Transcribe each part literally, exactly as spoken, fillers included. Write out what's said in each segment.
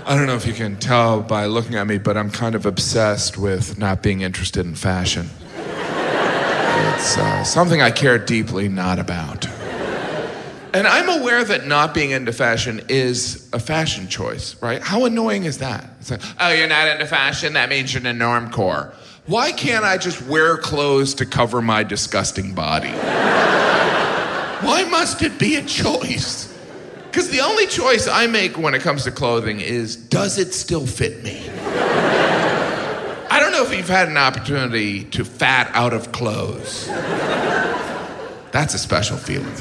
I don't know if you can tell by looking at me, but I'm kind of obsessed with not being interested in fashion. It's uh, something I care deeply not about. And I'm aware that not being into fashion is a fashion choice, right? How annoying is that? It's like, oh, you're not into fashion? That means you're in the normcore. Why can't I just wear clothes to cover my disgusting body? Why must it be a choice? Because the only choice I make when it comes to clothing is, does it still fit me? I don't know if you've had an opportunity to fat out of clothes. That's a special feeling.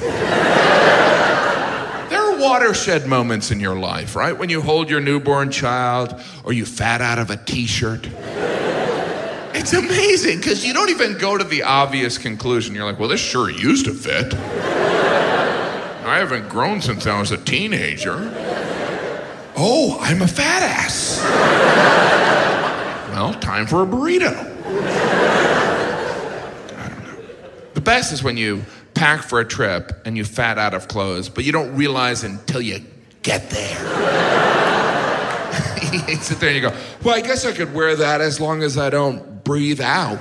There are watershed moments in your life, right? When you hold your newborn child or you fat out of a t-shirt. It's amazing because you don't even go to the obvious conclusion. You're like, well, this sure used to fit. I haven't grown since I was a teenager. Oh, I'm a fat ass. Well, time for a burrito. I don't know. The best is when you pack for a trip and you fat out of clothes, but you don't realize until you get there. You sit there and you go, well, I guess I could wear that as long as I don't breathe out.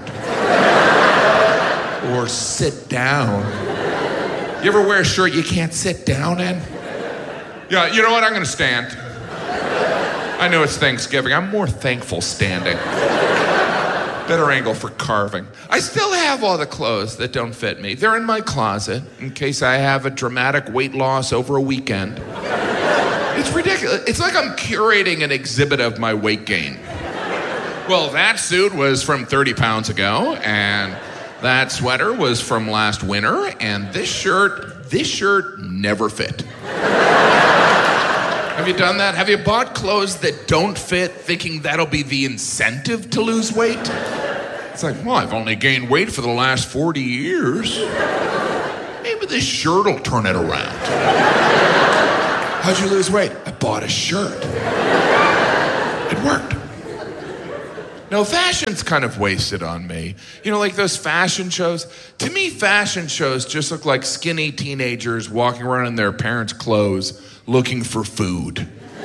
Or sit down. You ever wear a shirt you can't sit down in? Yeah, you know what? I'm gonna stand. I know it's Thanksgiving. I'm more thankful standing. Better angle for carving. I still have all the clothes that don't fit me. They're in my closet in case I have a dramatic weight loss over a weekend. It's ridiculous. It's like I'm curating an exhibit of my weight gain. Well, that suit was from thirty pounds ago, and that sweater was from last winter, and this shirt, this shirt never fit. Have you done that? Have you bought clothes that don't fit thinking that'll be the incentive to lose weight? It's like, well, I've only gained weight for the last forty years. Maybe this shirt will turn it around. How'd you lose weight? I bought a shirt. It worked. No, fashion's kind of wasted on me. You know, like those fashion shows. To me, fashion shows just look like skinny teenagers walking around in their parents' clothes looking for food.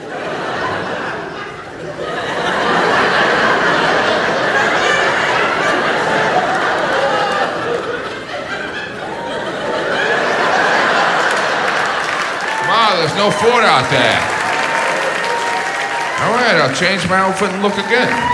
Wow, there's no food out there. All right, I'll change my outfit and look again.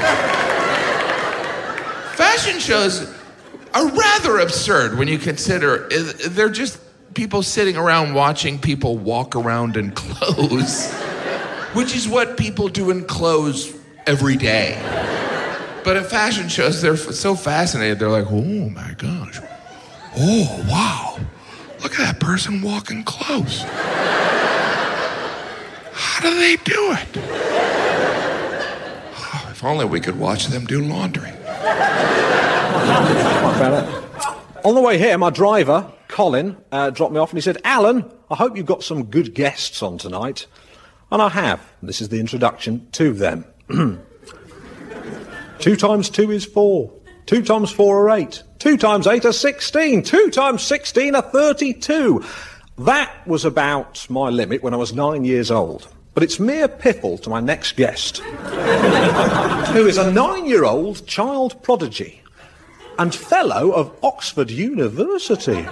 Fashion shows are rather absurd when you consider they're just people sitting around watching people walk around in clothes, which is what people do in clothes every day. But in fashion shows, they're so fascinated. They're like, oh my gosh. Oh, wow. Look at that person walking clothes. How do they do it? Oh, if only we could watch them do laundry. On the way here, my driver, Colin, uh, dropped me off and he said, Alan, I hope you've got some good guests on tonight. And I have. This is the introduction to them. Two times two is four. Two times four are eight. Two times eight are sixteen. Two times sixteen are thirty-two. That was about my limit when I was nine years old. But it's mere piffle to my next guest, who is a nine-year-old child prodigy and fellow of Oxford University.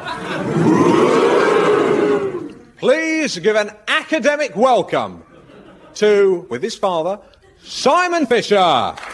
Please give an academic welcome to, with his father, Simon Fisher.